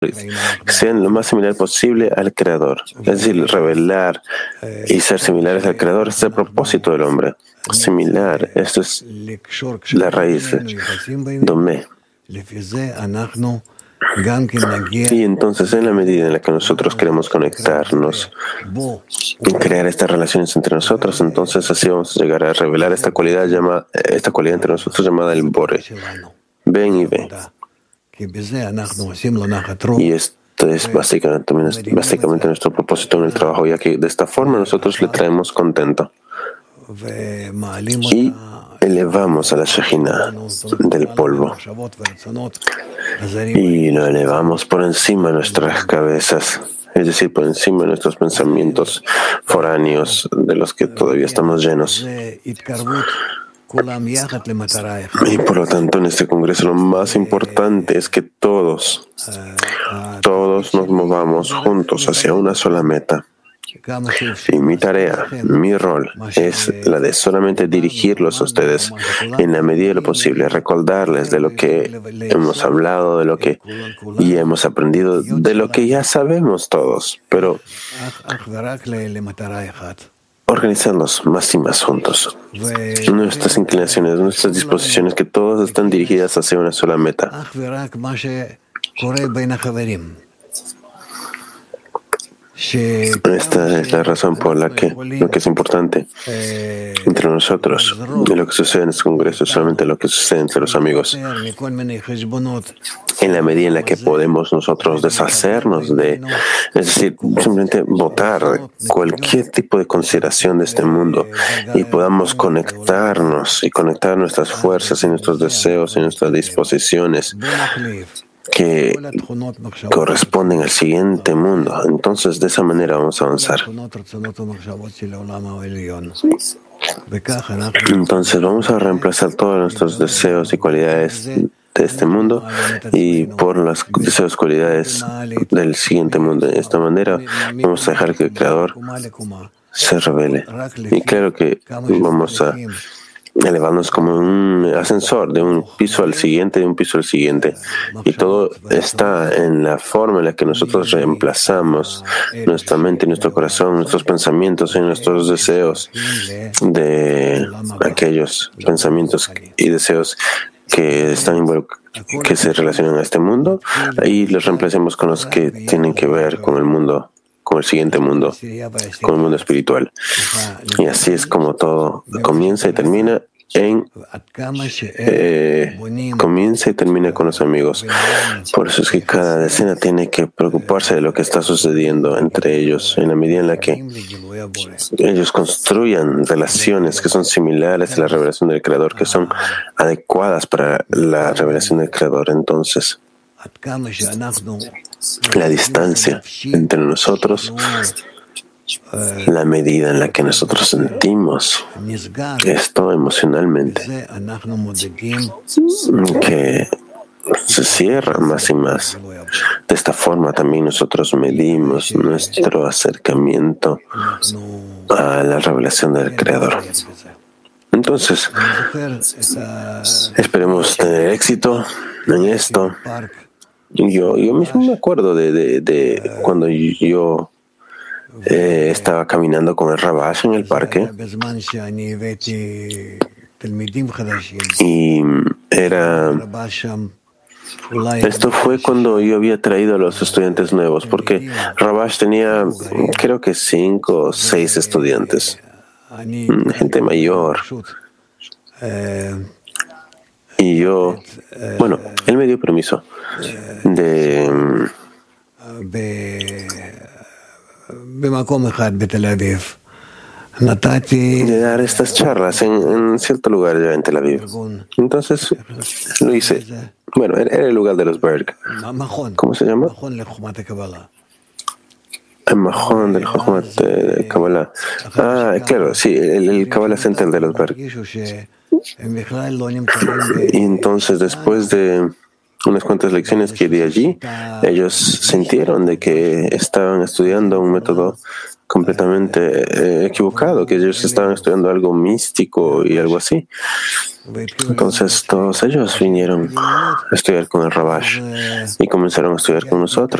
que sean lo más similar posible al Creador. Es decir, revelar y ser similares al Creador es el propósito del hombre. Similar, esto es la raíz de Domé. Y entonces, en la medida en la que nosotros queremos conectarnos y crear estas relaciones entre nosotros, entonces así vamos a llegar a revelar esta cualidad entre nosotros llamada el Bore. Ven y ve. Y esto es básicamente nuestro propósito en el trabajo, ya que de esta forma nosotros le traemos contento y elevamos a la Shejina del polvo y lo elevamos por encima de nuestras cabezas, es decir, por encima de nuestros pensamientos foráneos de los que todavía estamos llenos. Y por lo tanto, en este congreso lo más importante es que todos nos movamos juntos hacia una sola meta. Y mi tarea, mi rol, es la de solamente dirigirlos a ustedes en la medida de lo posible, recordarles de lo que hemos hablado, de lo que ya hemos aprendido, de lo que ya sabemos todos, pero organizarlos más y más juntos. Nuestras inclinaciones, nuestras disposiciones, que todas están dirigidas hacia una sola meta. Esta es la razón por la que lo que es importante entre nosotros y lo que sucede en este congreso es solamente lo que sucede entre los amigos. En la medida en la que podemos nosotros deshacernos es decir, simplemente botar cualquier tipo de consideración de este mundo y podamos conectarnos y conectar nuestras fuerzas y nuestros deseos y nuestras disposiciones que corresponden al siguiente mundo. Entonces, de esa manera vamos a avanzar. Entonces, vamos a reemplazar todos nuestros deseos y cualidades de este mundo y por los deseos y cualidades del siguiente mundo. De esta manera, vamos a dejar que el Creador se revele. Y claro que vamos a elevarnos como un ascensor de un piso al siguiente, de un piso al siguiente. Y todo está en la forma en la que nosotros reemplazamos nuestra mente, nuestro corazón, nuestros pensamientos y nuestros deseos de aquellos pensamientos y deseos que que se relacionan a este mundo, y los reemplacemos con los que tienen que ver con el mundo, con el siguiente mundo, con el mundo espiritual. Y así es como todo comienza y termina con los amigos. Por eso es que cada decena tiene que preocuparse de lo que está sucediendo entre ellos, en la medida en la que ellos construyan relaciones que son similares a la revelación del Creador, que son adecuadas para la revelación del Creador. Entonces, la distancia entre nosotros, la medida en la que nosotros sentimos esto emocionalmente, que se cierra más y más. De esta forma también nosotros medimos nuestro acercamiento a la revelación del Creador. Entonces, esperemos tener éxito en esto. Yo mismo me acuerdo de cuando yo estaba caminando con el Rabash en el parque, y esto fue cuando yo había traído a los estudiantes nuevos, porque Rabash tenía creo que 5 o 6 estudiantes, gente mayor. Y yo, él me dio permiso de dar estas charlas en cierto lugar ya en Tel Aviv. Entonces lo hice. Era el lugar de los Berg. ¿Cómo se llama? El Mahon del Jochmat de Kabbalah. Claro, sí, el Kabbalah Center de los Berg. Y entonces, después de unas cuantas lecciones que di allí, ellos sintieron de que estaban estudiando un método completamente equivocado, que ellos estaban estudiando algo místico y algo así. Entonces todos ellos vinieron a estudiar con el Rabash y comenzaron a estudiar con nosotros.